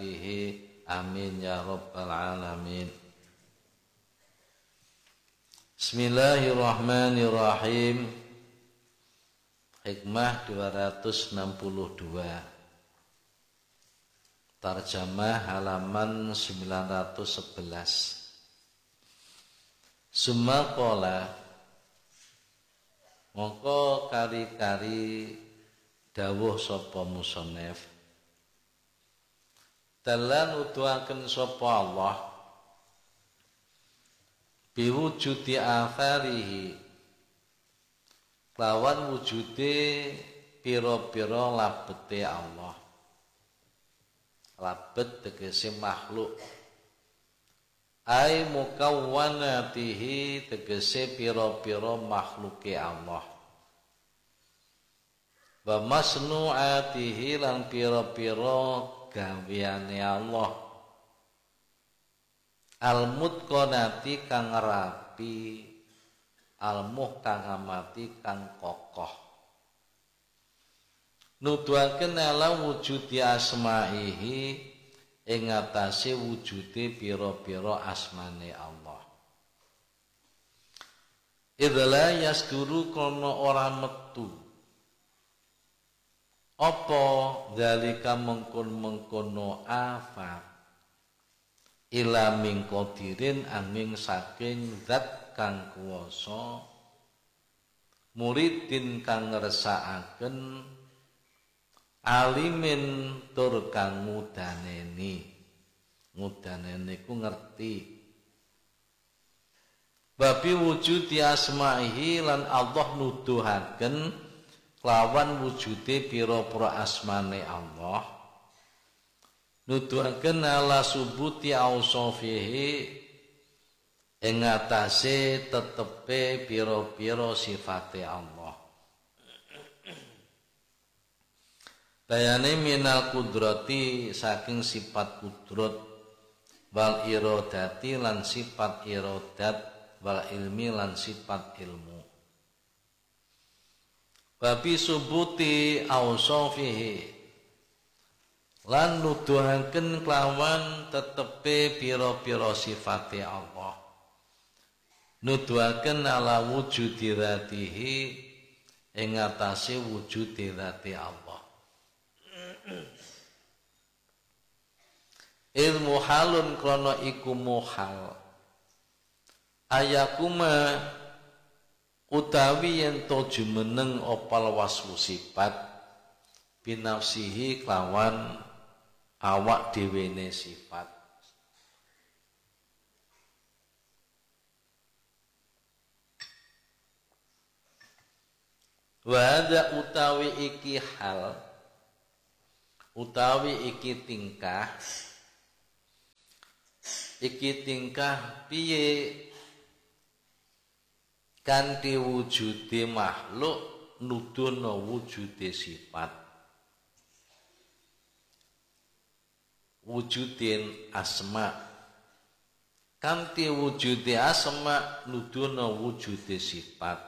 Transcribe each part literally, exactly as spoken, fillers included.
barokatihi amin ya rabbal alamin. Bismillahirrahmanirrahim. Hikmah dua ratus enam puluh dua, Tarjamah halaman sembilan ratus sebelas. Summa qala, mongko kari-kari dawuh sapa musannif, dalan nuduhaken sapa Allah biwujudi atharihi, lawan wujude pira-pira labete Allah. Labet tegese makhluk, ai mukawwanatihi tegese pira-pira makhluke Allah, wa masnu'atihi lan pira-pira gaweane Allah, al-mutqanati kang rapi, al-muhkamati kang kokoh. Nuduhaken ala wujudi asma'ihi ing atase wujude pira-pira asmane Allah. Idza yasduru kono ora metu apa zalika mengkon-mengkono afat ila min qadirin angin saking zat kang kuwasa, muridin kang ngersakaken, alimin tur kang ngudaneni. Ngudaneni ku ngerti. Babi wujudi asma'ihi lan Allah nuduhaken lawan wujude pira-pira asmane Allah, nuduhaken ala subuti ausofihi ing atase tetepe pira-pira sifate Allah. Bayane minal kudrati saking sifat kudrat, wal iradati lan sifat iradat, wal ilmi lan sifat ilmu. Babi subuti ausofihi lan nuduhaken kelawan tetepe pira-pira sifate Allah, nuduhaken ala wujudi dzatihi ing atase wujudi dzati Allah. Ilmu halun krono iku muhal, ayakuma utawi yen to jumeneng opal wasfu sifat binafsihi kelawan awak dhewene sifat. Wa hadza utawi iki hal, utawi iki tingkah, iki tingkah piye kanthi wujude makhluk nuduhna wujude sifat, wujudin asma, kanthi wujude asma nuduhna wujude sifat,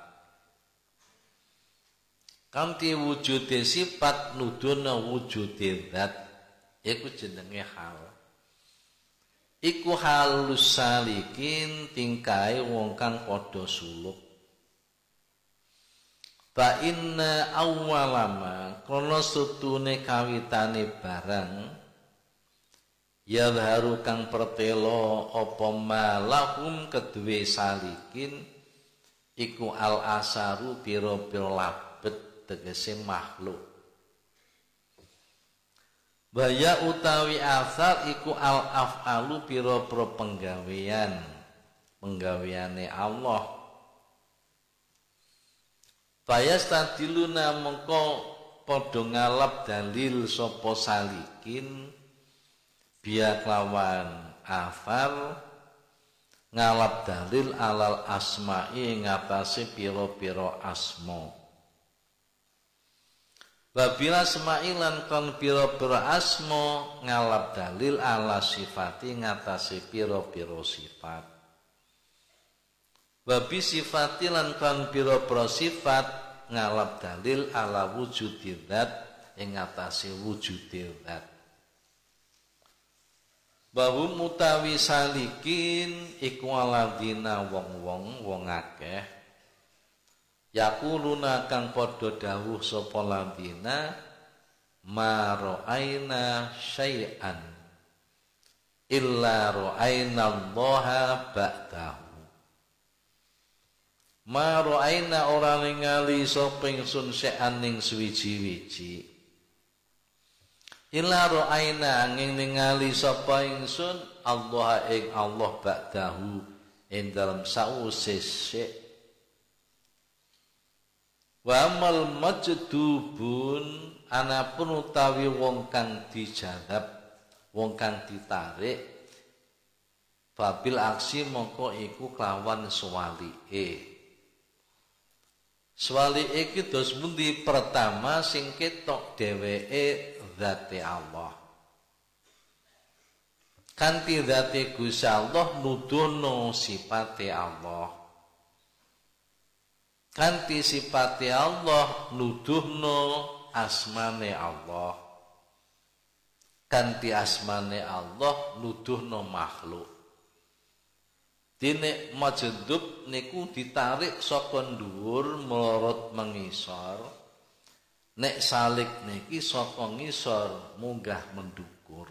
kanthi wujude sifat nuduhna wujude zat. Iku jenenge hal. Iku halus salikin, tingkahe wong kang padha suluk. Fa inna awwalama krana setune kawitane barang, yadharu kang pertelo apa malahum kedue salikin, iku al asaru pira-pira labet tegese makhluk. Baya utawi asar iku al af'alu pira-pira penggawean, penggaweane Allah. Fayastadiluna mengko padha ngalap dalil sapa salikin biya kelawan afal, ngalap dalil alal asma'i ngatasi pira-pira asma. Babila semailan kon pira-pira asma ngalap dalil ala sifati ngatasi pira-pira sifat. Babi sifati lan kon pira-pira sifat ngalap dalil ala wujudi dzat ing ngatasi wujudi dzat. bahum utawi salikin iku aladina wong-wong wong akeh yakuluna kang padha dawuh sapa ladina ma ra'aina syai'an illa ra'aina allaha ba'dahu ma ra'aina ora ningali sapa ingsun syai'an ning suwiji-wiji illa ra'aina angin ningali sapa ingsun Allah ing Allah ba'dahu ing dalem sause syek wa amal majdubun anapun utawi wong kang dijadab wong kang ditarik babil aksi mongko iku kelawan swalike swalike iki dos pundi pertama sing ketok dheweke zati Allah kanthi zati Gusti Allah nuduhno sifate Allah kanthi sifate Allah nuduhno asmane Allah kanthi asmane Allah nuduhno makhluk dene majdub niku ditarik saka dhuwur melorot mengisor nek salik niki saka ngisor munggah mendukur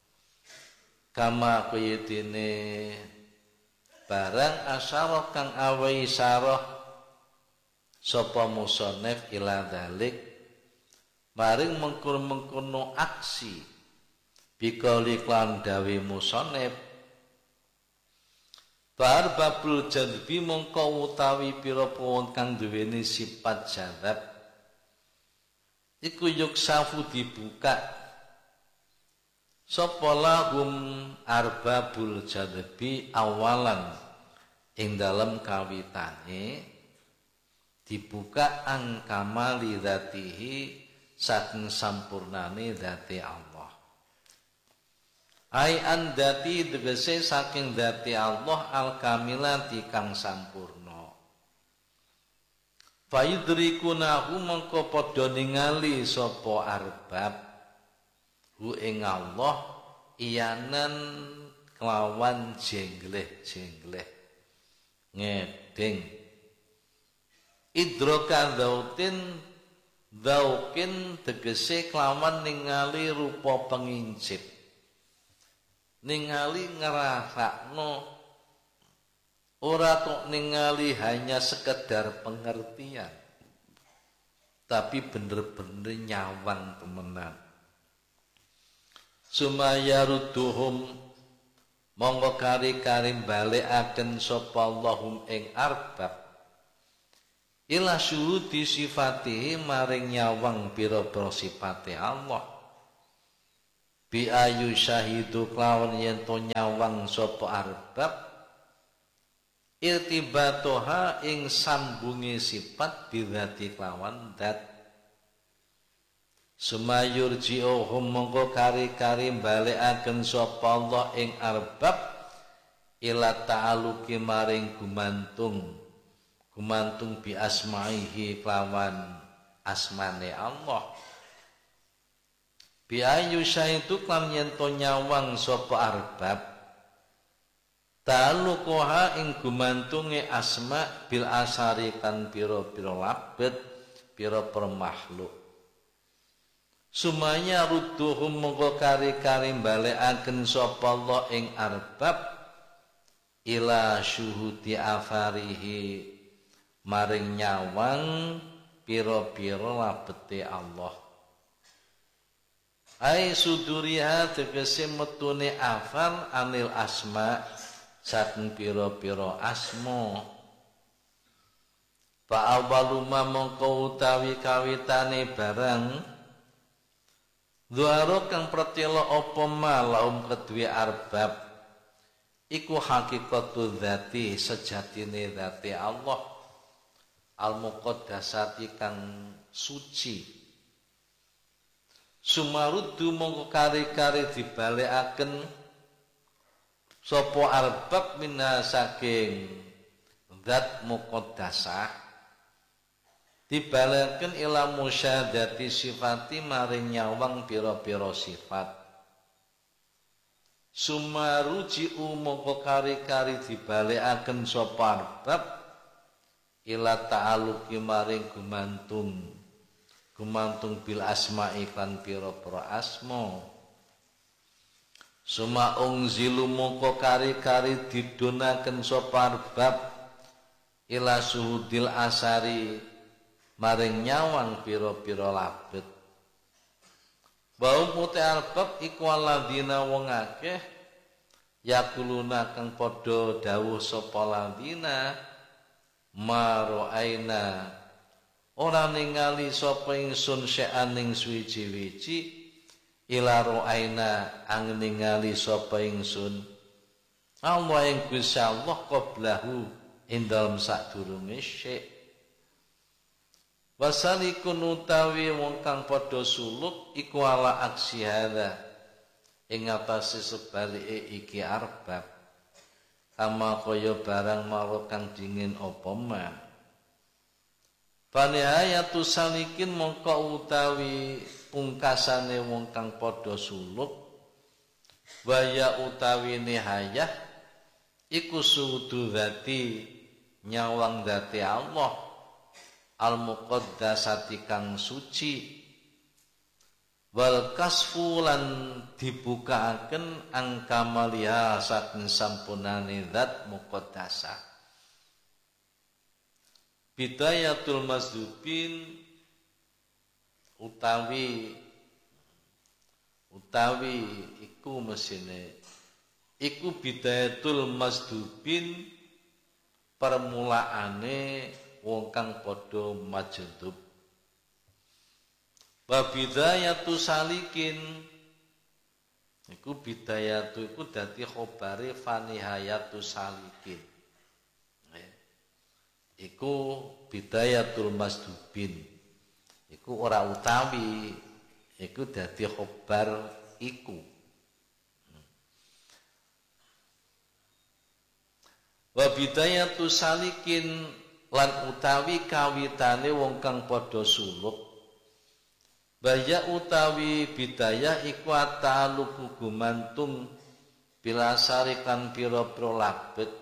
kama kaya dene barang asyara kang awe isyarah sapa musannif ila dalik maring mengkono-mengkono aksi bikali klan dawe musannif bar babul jadbi mongko utawi pira pawon kang duweni sifat jadab iku yuk safu dibuka sapa lahum arbabul jadbi awalan ing dalem kawitane dibuka ang kamali dzatihi saking sampurnane dzati Allah ai an dzati tegese saking dzati Allah al kamilati kang sampurna Faidrikunahu mengko padha ningali sapa arbab hu ing Allah iyanan kelawan jengleh-jengleh ngedeng idroka dautin daukin tegese kelawan ningali rupa pengincip ningali ngrasakno ora tok ningali hanya sekedar pengertian tapi bener-bener nyawang temenan sumaya ruduhum monggo kari-kari balekaken sapa Allahum ing arbab ila syuhudi sifatihi maring nyawang pira-pira sifate Allah bi ayu syahidu kelawan yen to nyawang sapa arbab irtibatoha ing sambungi sifat bidzati kelawan dat sumayur ji'uhum mongko kari-kari balekaken sapa Allah ing arbab ila ta'aluki maring gumantung gumantung bi asma'ihi kelawan asmane Allah bi ayu syaitu kan yen to nyawang sapa arbab ta'alluqoha ing gumantunge asma bil asari kan pira-pira labet pira-pira makhluk sumanya rudduhum mongko kari-kari balekaken sapa Allah ing arbab ila syuhudi afarihi maring nyawang pira-pira labete Allah ai suduriha tegese metune afar anil asma saking pira-pira asma fa awaluma mongko utawi kawitane barang dhuaro kang pratela apa malaum kedue arbab iku hakikatul dzati sejatine dzati Allah al muqaddasati kang suci sumaruddu mongko kari-kari dibalekaken sapa arbab minna saking zat muqaddasah dibalekaken ila musyadati sifati maring nyawang pira-pira sifat sumaruji mongko kari-kari dibalekaken sapa arbab ila ta'aluki maring gumantung gumantung bil asma'i kan pira-pira asma suma ungzilu mongko kari-kari didonaken sapa arbab ila suhudil asari maring nyawang pira-pira labet Baum uti arbab iku alladzina wong akeh yakuluna kang padha dawuh sapa ladina maroaina ora ningali sapa ingsun seaning suwiji-wiji ila roaina ang ningali sapa ingsun Allah ing Gusti Allah qablahu ing dalem sadurunge syek wasalikun utawi wong kang padha suluk iku ala aksi hadza ing atase sebalike iki arbab kama kaya barang maro kang dingin apa man panihayatu salikin mongko utawi pungkasane wong kang padha suluk waya utawi nihayah iku sudu dzati nyawang dzati Allah al-muqaddasati kang suci wal kasfu lan dibukaaken angkamalia saking sampunane zat muqaddasah bidayatul mazdubin utawi utawi iku mesine iku bidayatul mazdubin permulaane wong kang padha majendub wa bidayatu salikin iku bidayatu iku dadi khobare fanihayatu salikin iku bidayatul masdubin iku ora utawi iku dadi khobar iku wa bidayatu salikin lan utawi kawitane wong kang padha suluk baya utawi bidayah iku ta'alluqu gumantung bila sarikan pira-pira labet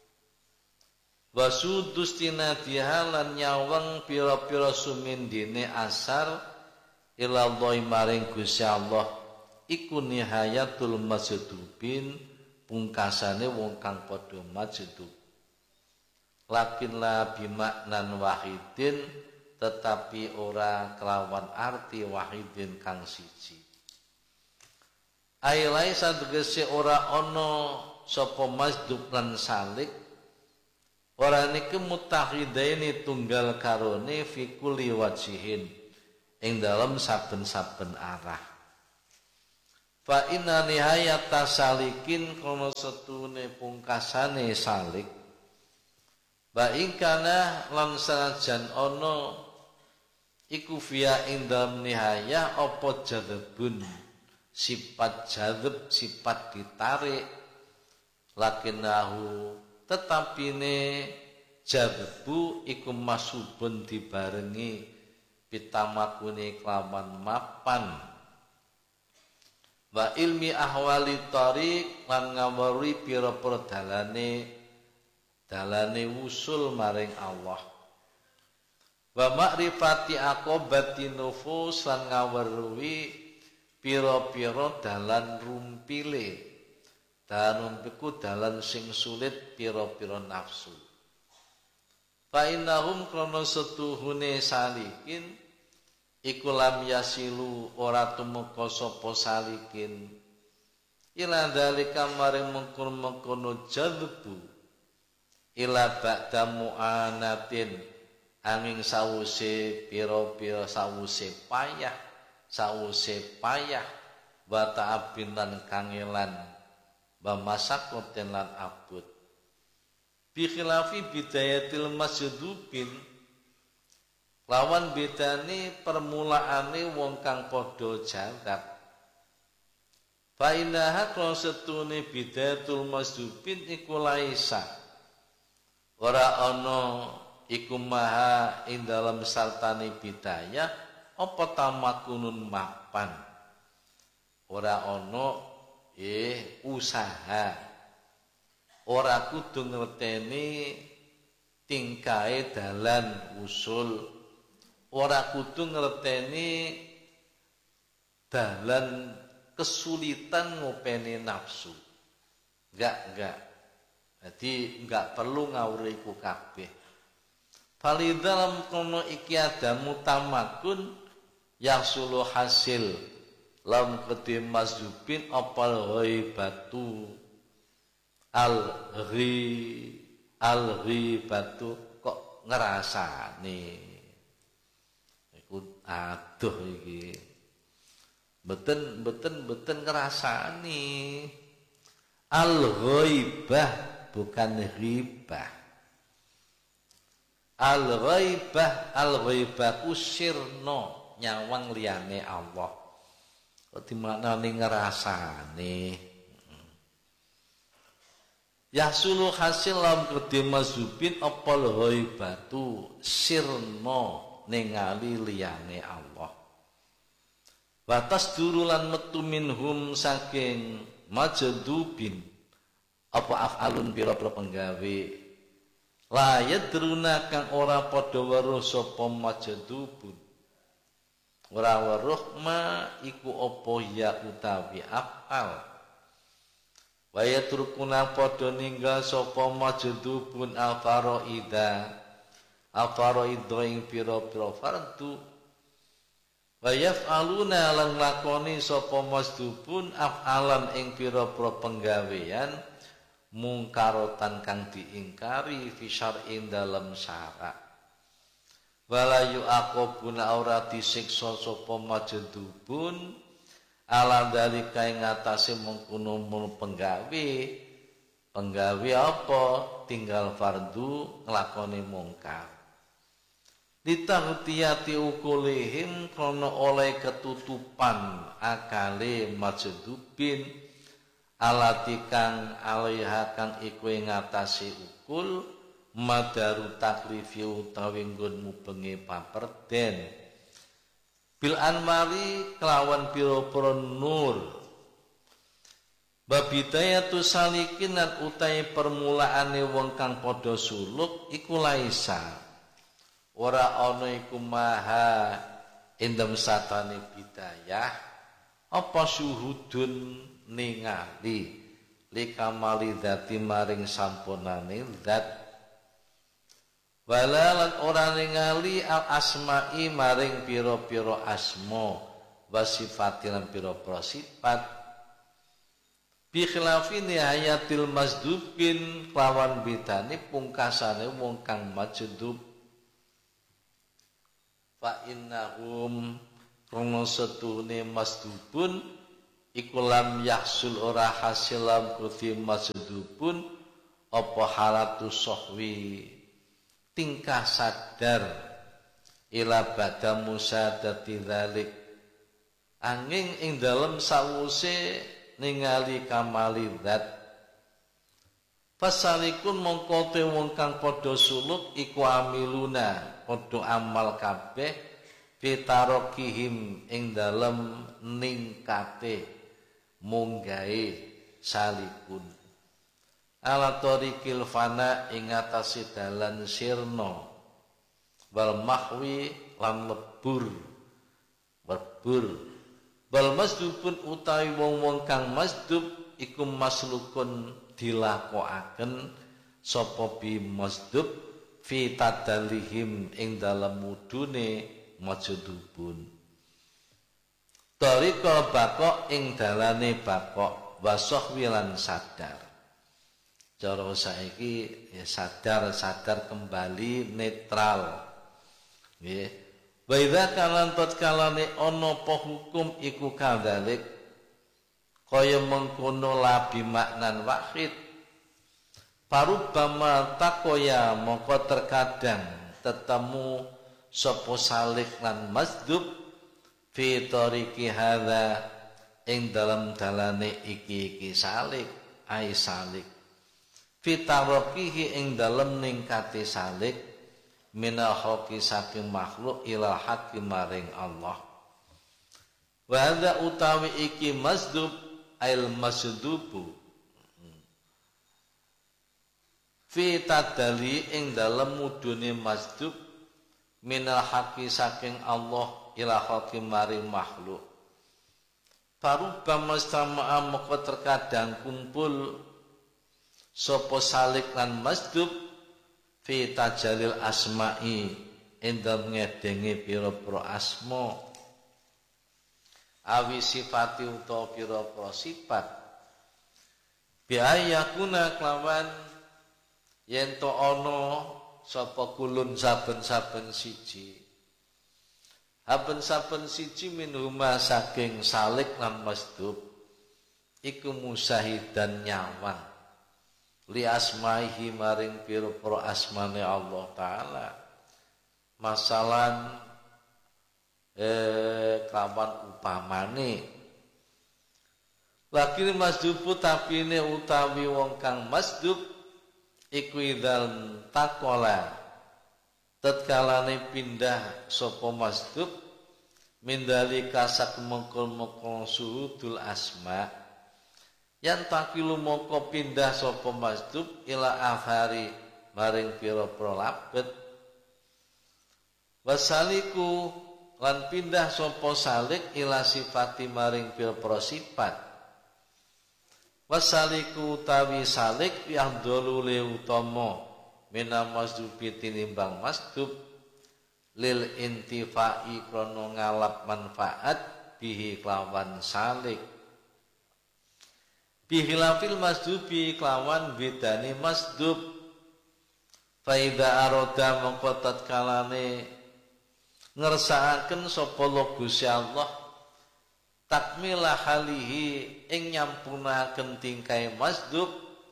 wasudus tinadiha lan nyawang pira-pira sumindine asar ila Allah maring Gusti Allah iku nihayatul majdubin pungkasane wong kang padha majdub lakin la bimaknan wahidin tetapi ora kelawan arti wahidin kang siji ailai sadegese ora ana sapa masdub lan salik ora niki mutahidaini tunggal karone fi kulli wajhin ing dalem saben-saben arah fa inna nihayata salikin kono setune pungkasane salik Ba ingkana lan sanajan ana iku via ing dalem nihayah apa jadzbun sifat jadzb sifat ditarik lakinahu tetapine jadzbu iku masubun dibarengi pitamakune kelawan mapan wa ilmi ahwali tariq lan ngawari pira-pira dalane dalane wusul maring Allah wa ma'rifati aqobati nufus lan ngaweruhi pira-pira dalan rumpile dalan beku dalan sing sulit pira-pira nafsu fa innahum krana setuhune salikin iku lam yasilu ora tumeka sapa salikin ila dalika maring mengkono-mengkono jadzbu ila ba'da mu'anatin angin sawuse pira-pira sawuse payah sawuse payah wa ta'abin lan kangelan wa masaqatin lan abot bi khilafi bidayatil masjudubin lawan bedane permulaane wong kang padha jangkap fa innaha setune bidayatul masjudubin iku laisa ora ana iku maha ing dalam sartane bidayah apa tamakunun mapan ora ana nggih usaha ora kudu ngerteni tingkae dalan usul ora kudu ngerteni dalan kesulitan ngopeni nafsu enggak enggak jadi enggak perlu ngawur iku kabeh fali dalam kono iki ada mutamakun yahsulu hasil lam kedhe mazhubin apal ghaibatu al-ghi al-ghibatu kok ngrasane iku aduh iki beten beten beten ngrasani al-ghaibah bukan ghibah al-ghaibah al-ghaibah usirno nyawang liyane Allah kok dimaknani ngrasane yahsulu hasil lam kedhe mazubin apal ghaibatu sirno ningali liyane Allah batas durulan metu minhum saking majdubin apa afalun pira-pira penggawe la yadruna kang ora padha weruh sapa majdubun ora weruh ma iku apa ya utawi afal wa yatrukuna padha ninggal sapa majdubun al-faraida al-faraida ing pira-pira fardu wa yaf'aluna lan lakoni sapa masdubun af'alan ing pira-pira penggawean mungkarotan kang diingkari fi syar'in dalam syara wala yu'aqabuna ora disiksa sapa majdubun ala dalika ing atase mengkono penggawe penggawe apa tinggal fardu nglakoni mungkar ditahutiyati ukulihim krono oleh ketutupan akale majdubin alati kang alaiha kang iku ngatasi ukul madaru taklifi utawi nggon mubengi paperden bil anmari kelawan pira-pira nur babidayatu salikin lan utahe permulaane wong kang padha suluk iku laisa ora ana iku maha indem satane bidayah apa syuhudun ningali likamali dzati maring sampunane zat walalan ora ningali al asma'i maring pira-pira asma wa sifatin pira-pira sifat bi khilafi nihayatil masdubin lawan bidane pungkasane wong kang majdub fa innahum krono setuhune masdubun iku lam yahsul ora hasil lam kuthi masdubun apa halatu sahwi tingkah sadar ila bada musadati dzalik angin ing dalem sawuse ningali kamali zat fasalikun mongko te wong kang padha suluk iku amiluna padha amal kabeh fitarokihim ing dalem ningkate munggahe salikun ala tariqil fana ing atase dalan sirna wal mahwi lan lebur lebur wal masdubun utawi wong-wong kang masdub iku maslukun dilakokaken sapa bi masdub fi tadallihim ing dalem mudune majdubun tariqa bakok ing dalane bakok wasahwi lan sadar cara saiki ya sadar sadar kembali netral nggih wa idza kalan tatkalane ana apa hukum iku kadzalik kaya mengkono labi maknan wahid parubama takoya moko terkadang tetemu sapa salik lan masdub fi tariqi hadza ing dalam dalane iki-iki salik ai salik fi taraqihi ing dalem ningkate salik minal haqi saking makhluk ila haqqi maring Allah wa hadza utawi iki masdub ail masdubu fi tadali ing dalem mudune masdub minal haqi saking Allah ila hakim maring makhluk. Paruba mastama'a moko terkadang kumpul sapa salik lan masdub fi tajalil asma'i endam ngedenge pira-pira asma awi sifati utawa pira-pira sifat biayakuna kelawan yen to ana sapa kulun saben-saben siji saben-saben siji minhuma saking salik lan masdub iku musahidan nyawang li asmaihi maring pira-pira asmane Allah taala masalan eh kawan upamane lagi masdubu tapi ini utawi wong kang masdub iku idzal takola tatkalane pindah sapa masdub mindali kasak mengkol-mengkol suhudul asma yang takilu moko pindah sapa masdub ila afari maring pira-pira labet wasaliku lan pindah sapa salik ila sifati maring pira-pira sifat wasaliku tawi salik yang dolule utama mina masdubi tinimbang masdub lil intifai krono ngalap manfaat bihi kelawan salik bihilafil masdubi kelawan bedani masdub faida aroda mongko tatkalane ngersakaken sapa Gusti Allah takmilah halihi ing nyampunaken tingkai masdub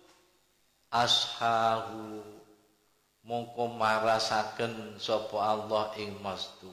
ashahu mongko marasaken sapa Allah ing masdub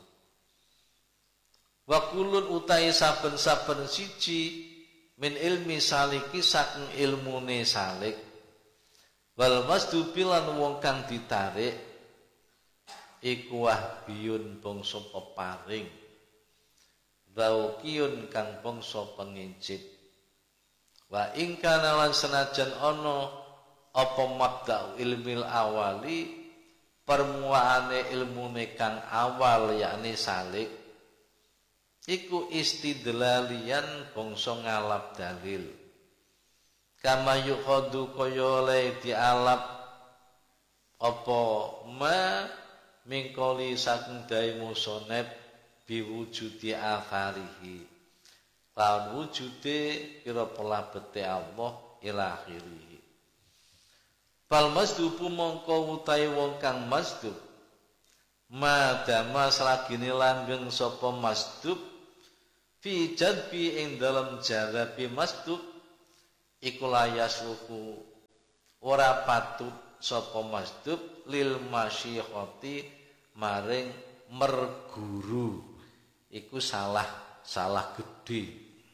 wa kulun utai saben-saben siji min ilmi saliki saking ilmune salik wal masdubi lan wong kang ditarik iku wahbiyun bangsa peparing raukiyun kang bangsa pengincit wa ing kana lan senajan ana apa mabda'u ilmil awali permuaane ilmune kang awal yakni salik iku istidlalian bangsa ngalap dalil kama yukhadu kaya le dialap apa ma mingkoli saking dai musoneb biwujudi akharihi lawan wujude pira pelabete Allah ila akhirih fal masdubu mongko utahe wong kang masdub madama selagine langgeng sapa masdub fi jadbi ing dalam jarabi masdub iku layasuku ora patut sapa masdub lil masyikhati maring merguru iku salah salah gede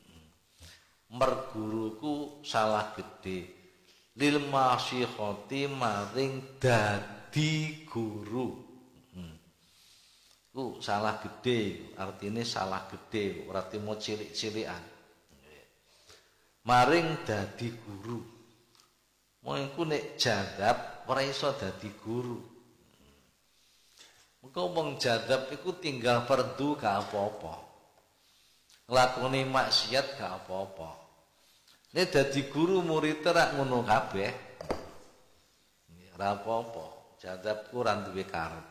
merguruku salah gede lil masyikhati maring dadi guru hmm. ku salah gede artine salah gede ora timo cilik-cilikan maring dadi guru mengko nek jadab ora iso dadi guru. Mengko wong jadab iku tinggal fardu gak apa-apa. Nglakoni maksiat gak apa-apa. Nek dadi guru murid rak ngono kabeh. Ora apa-apa. Jadab ku ora duwe karep.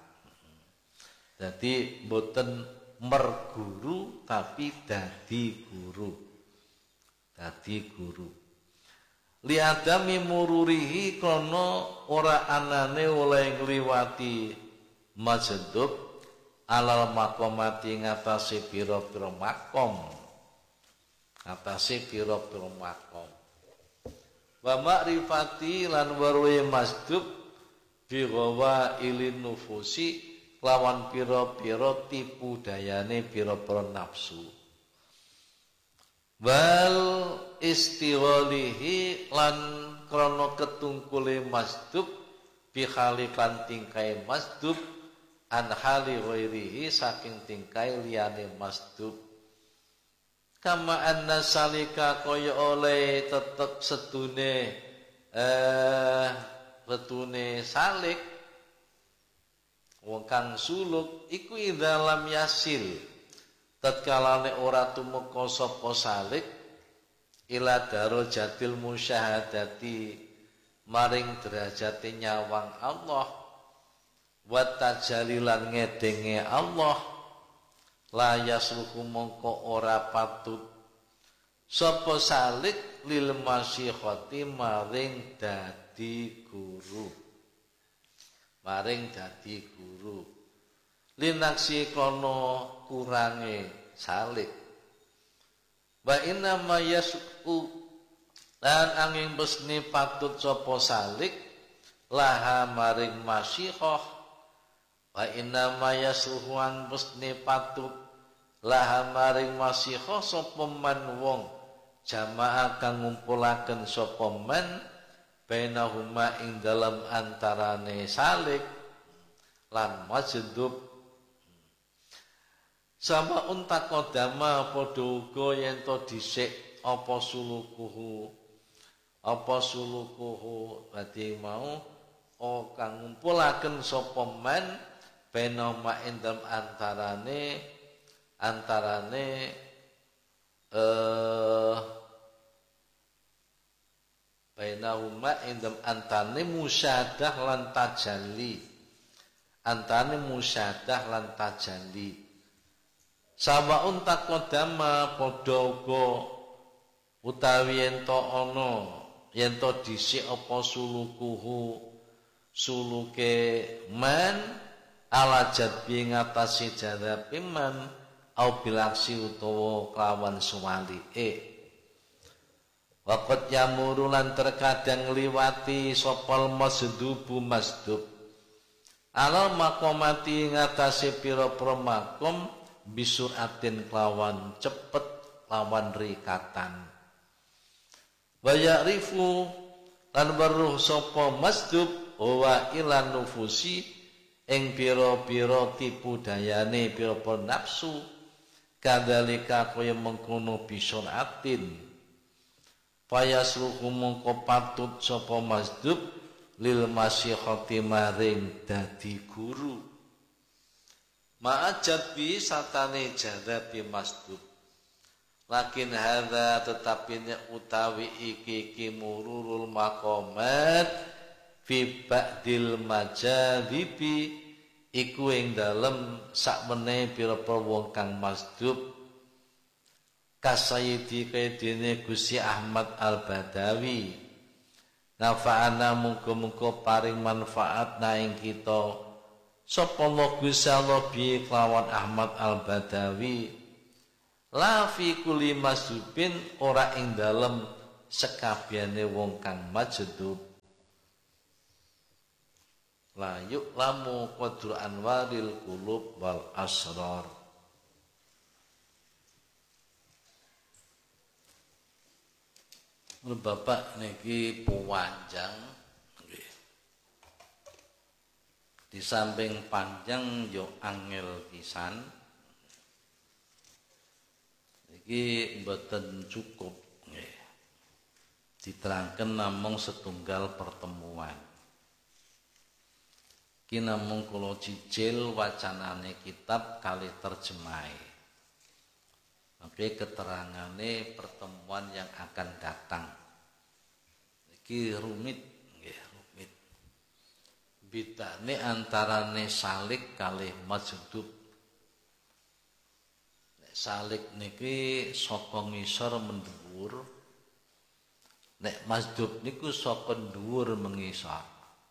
Dadi mboten merguru tapi dadi guru. Dadi guru. Liadami mururihi kono ora anane oleh ngliwati majdub alal makomati ngatasi pira-pira makom ngatasi pira-pira makom wa ma'rifati lan warwe masdub bi ghawa ilin nufusi lawan pira-pira tipu dayane pira-pira nafsu wal istighalihi lan krana ketungkule masdub bi khaliqan tingkai masdub an hali ghairihi saking tingkai liyane masdub Kama anna salika kaya oleh tetep sedune eh wetune salik wong kang suluk iku dalam yasil tatkalane ora tumeka sapa salik ila darajatil musyahadati maring derajate nyawang Allah wa tajalilan ngedenge Allah la yasluku mongko ora patut sapa salik lil masyikhati maring dadi guru maring dadi guru linaksi kono kurange salik wa inna ma yasu lan angin besni patut sapa salik laha maring masyikhah wa inna ma yasuhuan besni patut laha maring masyikhah sapa man wong jamaah kang ngumpulaken sapa man bainahuma ing dalam antarane salik lan majdub sama unta kodama padha uga yen to dhisik apa sulukuhu apa sulukuhu dadi mau o kang ngumpulaken sapa man bainahuma ing dalam antarane antarane eh bainahuma indam antane musyadah lan tajalli antane musyadah lan tajalli sawaun takodama padha uga utawi yen to ana yen to dhisik apa sulukuhu suluke man ala jadbi ngatasi jadabe man au bilaksi utawa kelawan suwalike waqat yamuru lan terkadang ngliwati sopal masdubu masdub ala makomati ngatasi pira-pira makom bisuratin kelawan cepet lawan rikatan wa ya'rifu lan weruh sapa masdub wa ilan nufusi ing pira-pira tipu dayane pira-pira nafsu kadzalika kaya mengkono bisuratin payasruhu mongko patut sapa masdub lil masyikhati maring dadi guru ma'ajab bi satane jadabi masdub lakin hadza tetapi utawi iki iki mururul maqamat fi ba'dil majadhibi iku ing dalem sakmene pira-pira wong kang masdub kasayidi kaidene Gusti Ahmad Al-Badawi nafa'ana muga-muga paring manfaat naing kita sapa Allah Gusti Allah bi kelawan Ahmad Al-Badawi la fi kulli masdubin ora ing dalem sekabehane wong kang majdub la yu'lamu qadru anwaril qulub wal asrar. Bapak niki panjang nggih. Di samping panjang yo angel pisan. Niki mboten cukup nggih. Diterangken namung setunggal pertemuan. Ki namung kula cicil wacanane kitab kalih terjemahe. Oke, keterangane pertemuan yang akan datang. Iki rumit, nggih, rumit. Bedane antarane salik kalih majdub. Nek salik niki saka ngisor mendhuwur. Nek majdub niku saka dhuwur mengisor.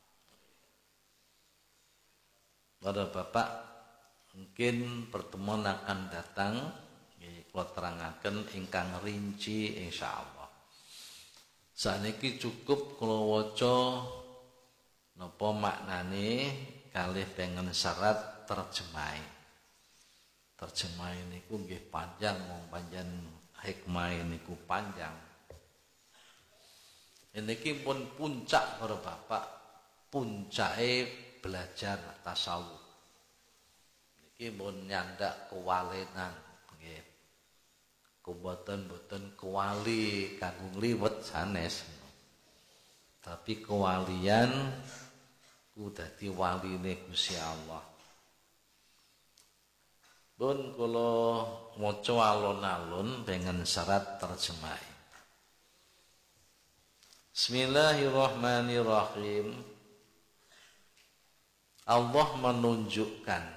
Pada Bapak, mungkin pertemuan akan datang. Kalau terangaken ingkang rinci insyaallah. Saniki cukup kula waca napa maknane kalih pengen syarat terjemahe. Terjemahe niku nggih panjang wong panjen hikmah niku panjang. Niki pun puncak para Bapak, puncake belajar tasawuf. Niki pun nyandak kewalenan nggih. Boten-boten kewali kanggo ngliwet sanes. Tapi kewalian ku dadi waline Gusti Allah. Pun kula maca alon-alon dengan syarat terjemah. Bismillahirrahmanirrahim. Allah menunjukkan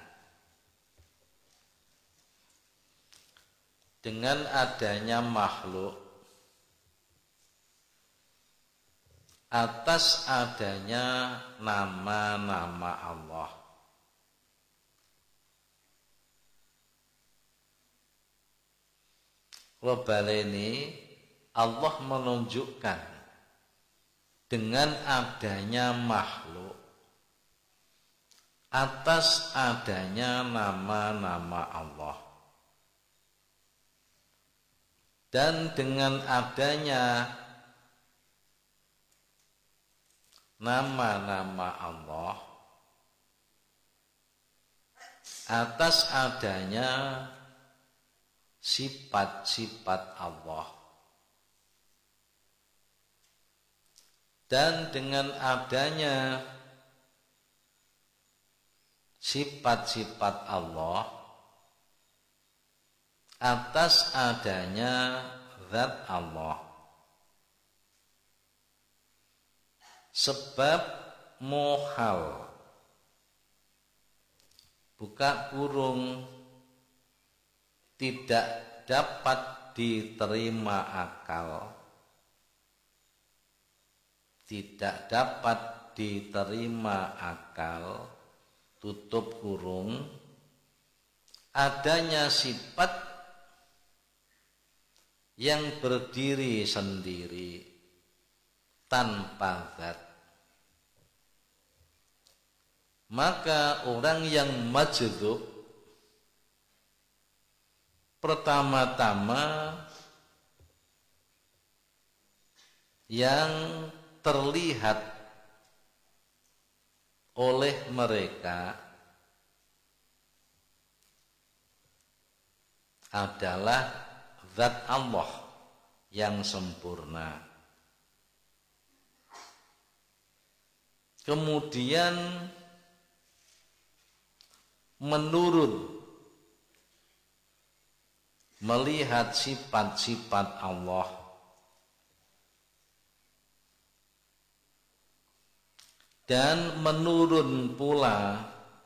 dengan adanya makhluk atas adanya nama-nama Allah. Wabaleni Allah menunjukkan dengan adanya makhluk atas adanya nama-nama Allah. Dan dengan adanya nama-nama Allah atas adanya sifat-sifat Allah. Dan dengan adanya sifat-sifat Allah atas adanya zat Allah. Sebab mohal buka kurung tidak dapat diterima akal, tidak dapat diterima akal, tutup kurung, adanya sifat yang berdiri sendiri tanpa zat. Maka orang yang majdzub pertama-tama yang terlihat oleh mereka adalah zat Allah yang sempurna. Kemudian menurun melihat sifat-sifat Allah, dan menurun pula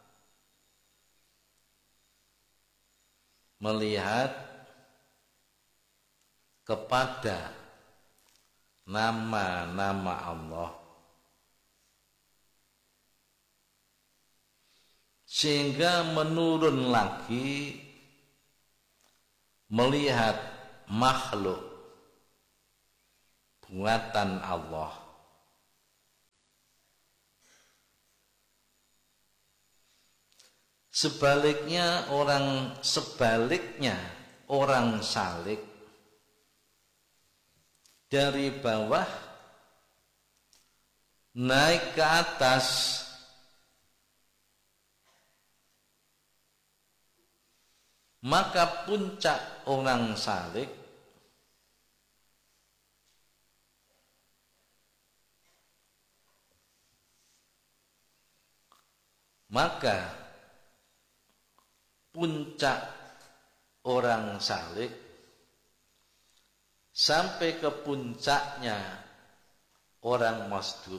melihat kepada nama-nama Allah, sehingga menurun lagi melihat makhluk buatan Allah. Sebaliknya orang sebaliknya orang salik dari bawah naik ke atas, maka puncak orang salik maka puncak orang salik sampai ke puncaknya orang masdud.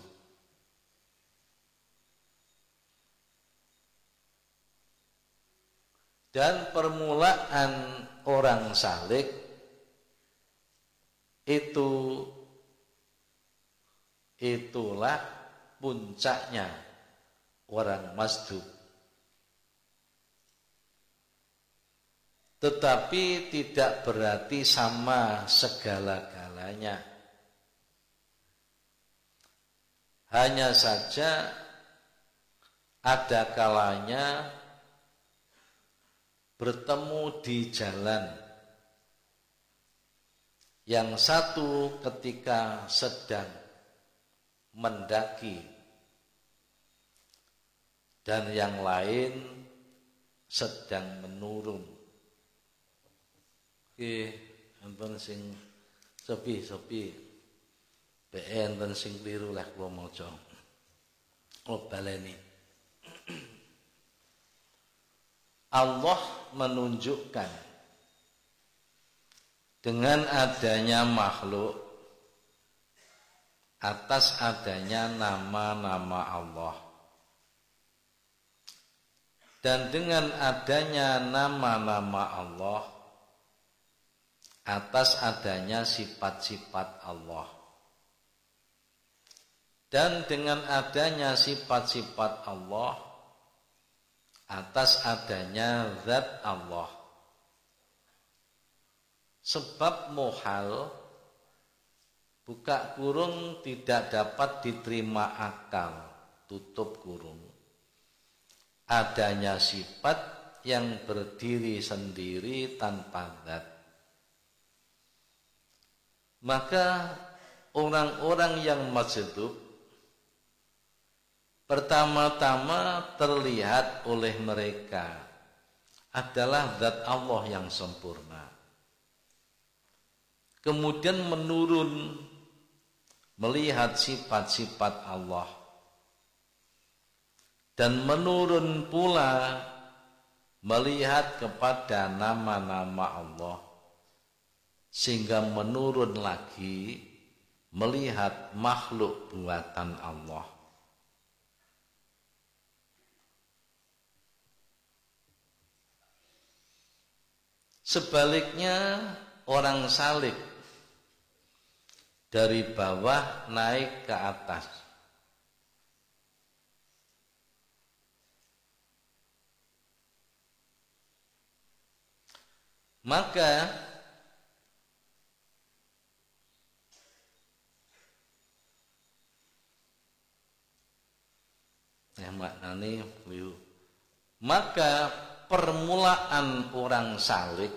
Dan permulaan orang salik itu itulah puncaknya orang masdud. Tetapi tidak berarti sama segala-galanya. Hanya saja ada kalanya bertemu di jalan. Yang satu ketika sedang mendaki dan yang lain sedang menurun. Oke, enten sing sepi-sepi B N enten sing kliru lek kula maca. Oh baleni. Allah menunjukkan dengan adanya makhluk atas adanya nama-nama Allah. Dan dengan adanya nama-nama Allah atas adanya sifat-sifat Allah. Dan dengan adanya sifat-sifat Allah atas adanya zat Allah. Sebab muhal buka kurung tidak dapat diterima akal, tutup kurung. Adanya sifat yang berdiri sendiri tanpa zat. Maka orang-orang yang majdzub pertama-tama terlihat oleh mereka adalah zat Allah yang sempurna. Kemudian menurun melihat sifat-sifat Allah. Dan menurun pula melihat kepada nama-nama Allah. Sehingga menurun lagi melihat makhluk buatan Allah. Sebaliknya orang salik dari bawah naik ke atas. Maka ya maknane maka permulaan orang salik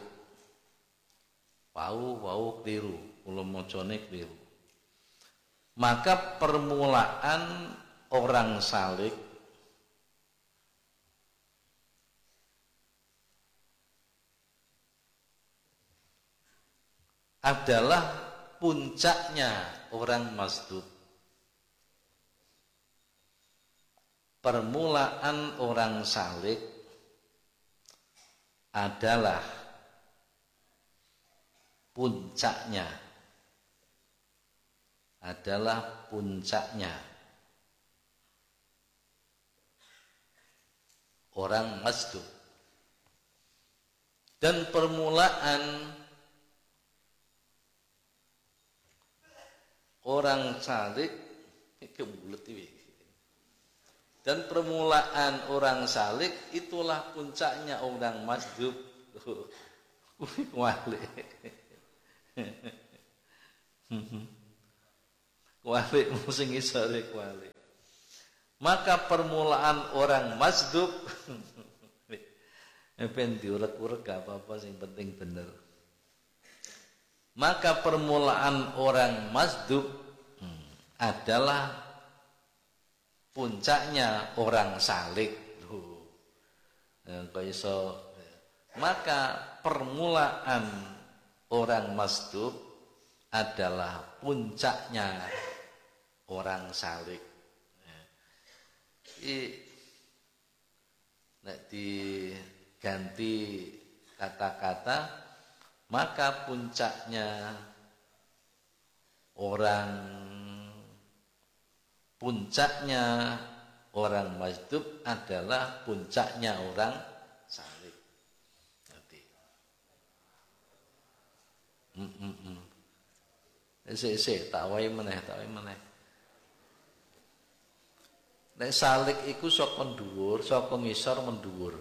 wau wau keliru, kula macane keliru. Maka permulaan orang salik adalah puncaknya orang majdzub. Permulaan orang salik adalah puncaknya adalah puncaknya orang majdzub. Dan permulaan orang salik kebulet iki. Dan permulaan orang salik itulah puncaknya orang majdzub. Kuwi kuali sing isore kuali. Maka permulaan orang majdzub ben diurek-urek gak apa-apa, sing penting bener. Maka permulaan orang majdzub hmm, adalah puncaknya orang salik. Kok iso? Maka permulaan orang majdzub adalah puncaknya orang salik. Iki nek diganti kata-kata, maka puncaknya orang puncaknya orang majdzub adalah puncaknya orang salik. Jadi, mm mm mm. Sik-sik tak wae meneh, tak wae meneh. Nek salik iku saka dhuwur, saka ngisor mendhuwur.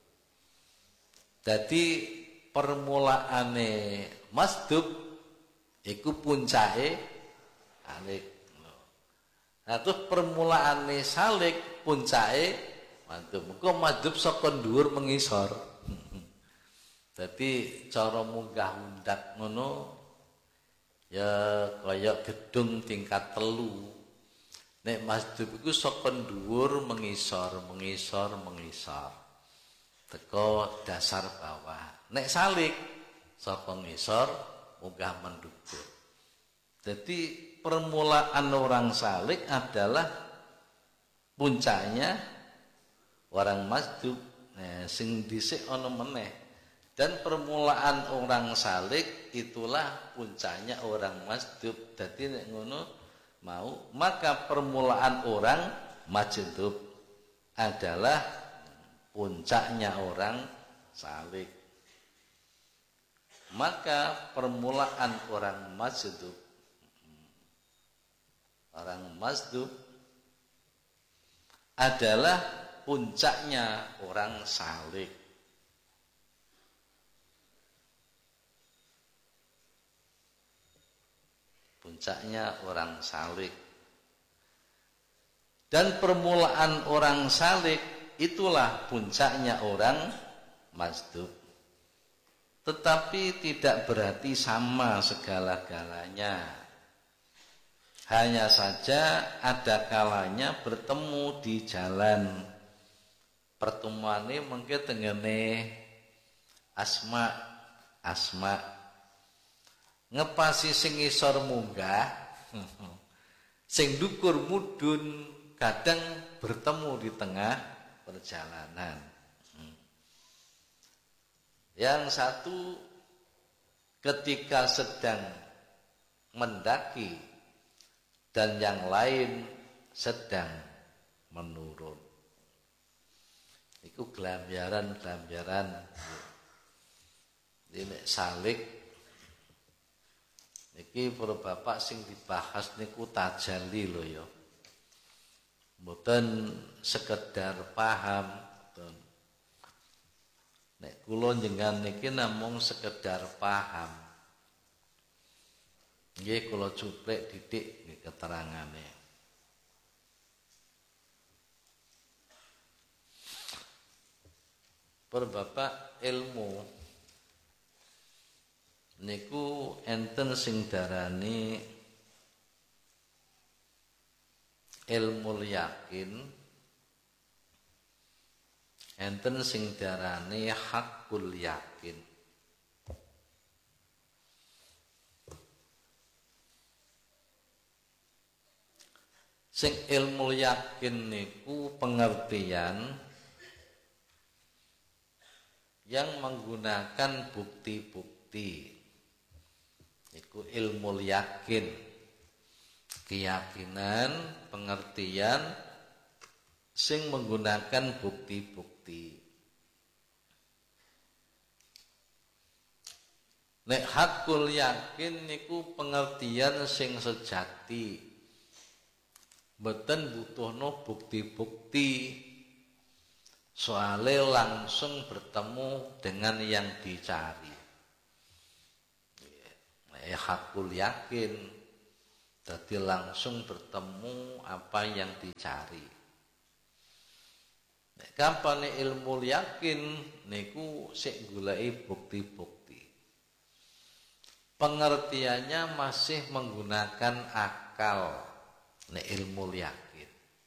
Dadi permulaane majdzub iku puncake salik. Nah, terus permulaane salik puncake majdzub. Engko majdzub saka dhuwur mengisor. Dadi cara munggah undak ngono ya kaya gedung tingkat telu. Nek majdzub iku saka dhuwur mengisor, mengisor, mengisor. Teko dasar bawah. Nek salik saka ngisor munggah mendukur. Jadi permulaan orang salik adalah puncaknya orang masjub. Nah, sing dhisik ana meneh. Dan permulaan orang salik itulah puncaknya orang masjub. Dadi nek ngono mau, maka permulaan orang majdub adalah puncaknya orang salik. Maka permulaan orang majdub orang majdub adalah puncaknya orang salik. Puncaknya orang salik. Dan permulaan orang salik itulah puncaknya orang majdub. Tetapi tidak berarti sama segala-galanya. Hanya saja ada kalanya bertemu di jalan. Pertemuan ini mungkin tengene asma asma ngepasi sing isor munggah, sing dukur mudun kadang bertemu di tengah perjalanan. Yang satu ketika sedang mendaki dan yang lain sedang menurun. Iku gelambiaran-gelambiaran. Ini salik. Niki para bapak sing dibahas niku tajalli lho ya. Mboten sekedar paham, mboten. Nek kula njenengan niki namung sekedar paham. Nggih kula cuplek didik nggih keterangane. Para bapak ilmu niku enten sing darani ilmu yakin, enten sing darani hakul yakin. Sing ilmu yakin niku pengertian yang menggunakan bukti-bukti. Iku ilmu yakin, keyakinan, pengertian sing menggunakan bukti-bukti. Nek hakul yakin niku pengertian sing sejati. Mboten butuhno bukti-bukti. Soale langsung bertemu dengan yang dicari. Eh, hakul yakin, jadi langsung bertemu apa yang dicari. Kampane ilmu yakin niku sik goleki bukti-bukti. Pengertiannya masih menggunakan akal nek ilmu yakin.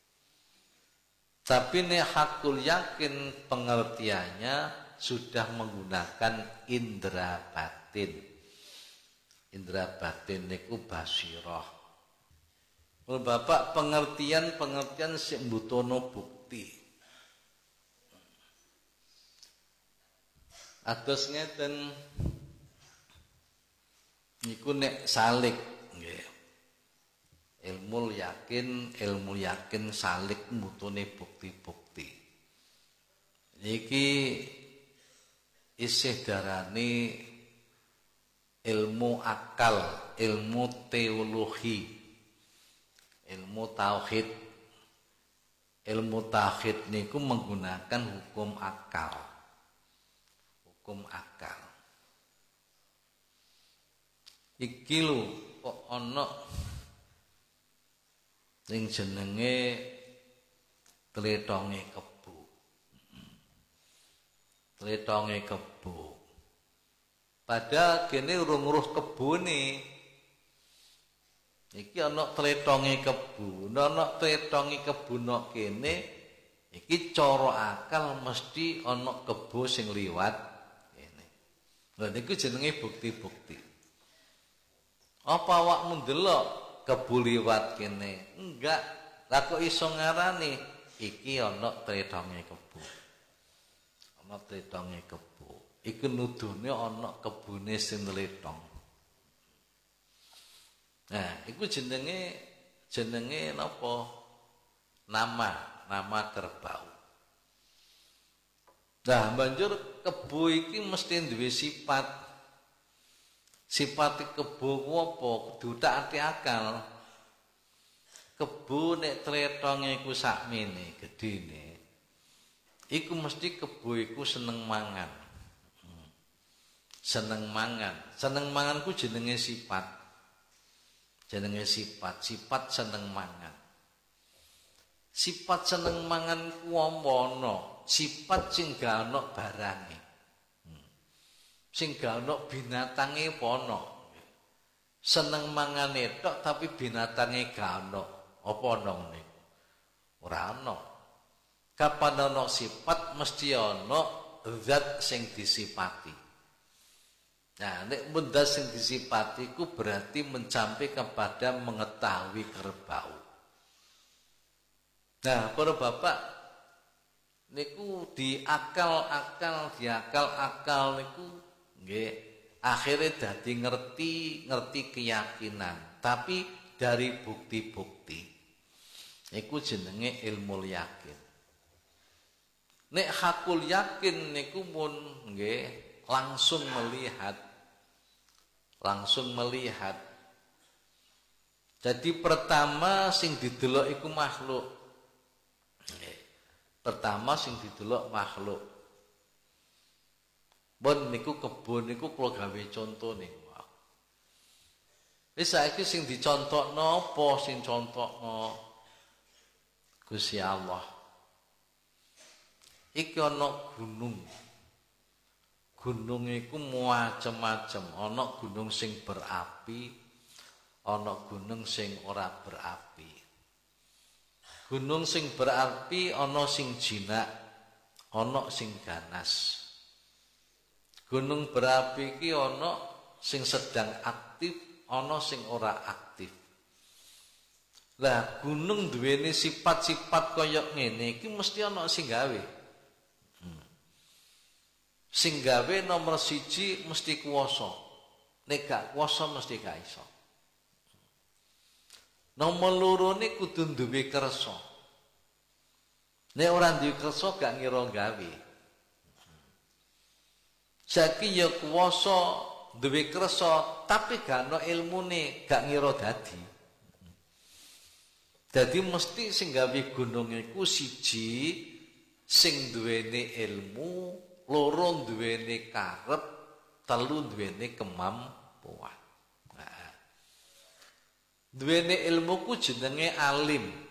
Tapi nek hakul yakin pengertiannya sudah menggunakan indera batin. Indra batin niku basirah. Kalau bapak pengertian-pengertian sing mbutono bukti. Ados ngeten niku nek salik nggih. Ilmu yakin, ilmu yakin salik mbutone bukti-bukti. Niki isih darani ilmu akal, ilmu teologi, ilmu tauhid. Ilmu tauhid niku menggunakan hukum akal. Hukum akal. Iki lho kok ana sing jenenge tletonge kebo. Tletonge kebo. Padahal kene urung ruh kebune. Iki ana tletonge kebo, ana tletonge kebuna kene iki cara akal mesti ana kebo sing liwat kene. Lha niku jenenge bukti-bukti. Apa awakmu ndelok kebu liwat kene? Enggak. Lah kok iso ngarani iki ana tredonge kebu. Ana tredonge kebu. Iku nuduhne ana kebune sing tledong. Nah, iku jenenge jenenge napa? Nama, nama kerbau. Nah, banjur kebu iki mesti duwe sifat. Sifat kebu ku apa? Kudu tak ati akal. Kebu nek tletonge iku sakmene gedene. Iku mesti kebu iku seneng mangan. Hmm. Seneng mangan. Seneng mangan ku jenenge sifat. Jenenge sifat, sifat seneng mangan. Sifat seneng mangan ku ana, sifat sing gak ana barange. Hmm. Sing gak ana binatange apa ana. Seneng mangane tok tapi binatange gak ana. Apa ana niku? Ora ana. Kapan ana sifat mesti ana zat sing disifati. Nah, nek benda sing disifati ku berarti mencapai kepada mengetahui kerbau. Nah, para bapak niku diakal-akal, diakal-akal niku nggih akhirnya dadi ngerti, ngerti keyakinan, tapi dari bukti-bukti. Niku jenenge ilmu yakin. Nek hakul yakin niku mun nggih langsung melihat langsung melihat. Jadi pertama sing didelok iku makhluk. Pertama sing didelok makhluk. Bon niku kebun niku kula gawe conto niku. Wis saiki sing dicontokno apa sing contokno Gusti Allah. Iki ana gunung. Gunung iku macem-macem, ana gunung sing berapi, ana gunung sing ora berapi. Gunung sing berapi ana sing jinak, ana sing ganas. Gunung berapi iki ana sing sedang aktif, ana sing ora aktif. Lah gunung duweni sifat-sifat kaya ngene iki mesti ana sing gawe. Sing gawe nomor siji mesti kuwasa. Nek gak kuwasa mesti gak iso. Nomor loro ne kudu duwe kersa. Nek ora duwe kersa gak ngira gawe. Saiki ya kuwasa duwe kersa tapi gak ana ilmune, gak ngira dadi. Dadi mesti sing gawe gunung iku siji sing duweni ilmu, loro duweni karep, telu duweni kemampuan. Nah, duweni ilmu ku jenenge alim.